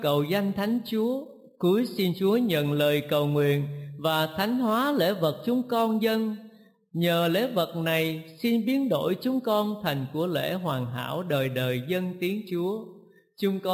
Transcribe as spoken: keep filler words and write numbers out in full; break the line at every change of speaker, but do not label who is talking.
cầu danh Thánh Chúa. Cuối xin Chúa nhận lời cầu nguyện và thánh hóa lễ vật chúng con dâng. Nhờ lễ vật này xin biến đổi chúng con thành của lễ hoàn hảo đời đời dâng tiếng Chúa. Chúng con